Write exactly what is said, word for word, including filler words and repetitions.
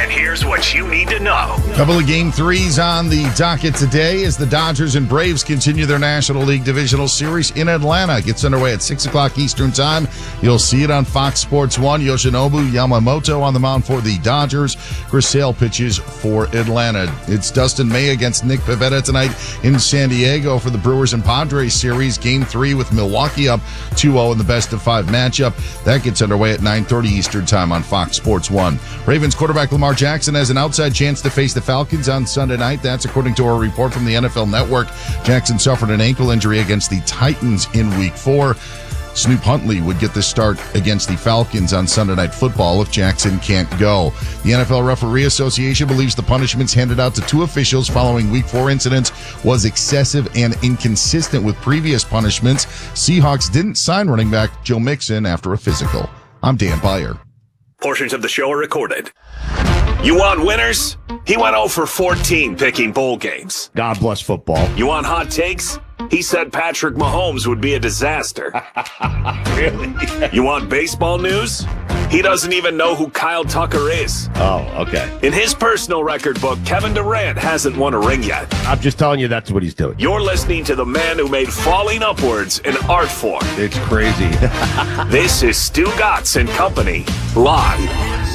And here's what you need to know. Couple of game threes on the docket today as the Dodgers and Braves continue their National League Divisional Series in Atlanta. It gets underway at six o'clock Eastern Time. You'll see it on Fox Sports one. Yoshinobu Yamamoto on the mound for the Dodgers. Chris Sale pitches for Atlanta. It's Dustin May against Nick Pivetta tonight in San Diego for the Brewers and Padres series. Game three with Milwaukee up two oh in the best of five matchup. That gets underway at nine thirty Eastern Time on Fox Sports one. Ravens quarterback Lamar Jackson has an outside chance to face the Falcons on Sunday night. That's according to a report from the N F L Network. Jackson suffered an ankle injury against the Titans in week four. Snoop Huntley would get the start against the Falcons on Sunday Night Football if Jackson can't go. The N F L Referee Association believes the punishments handed out to two officials following week four incidents was excessive and inconsistent with previous punishments. Seahawks didn't sign running back Joe Mixon after a physical. I'm Dan Beyer. Portions of the show are recorded. You want winners? He went oh for fourteen picking bowl games. God bless football. You want hot takes? He said Patrick Mahomes would be a disaster. Really? You want baseball news? He doesn't even know who Kyle Tucker is. Oh, okay. In his personal record book, Kevin Durant hasn't won a ring yet. I'm just telling you that's what he's doing. You're listening to the man who made falling upwards an art form. It's crazy. This is Stu Gatz and Company, live.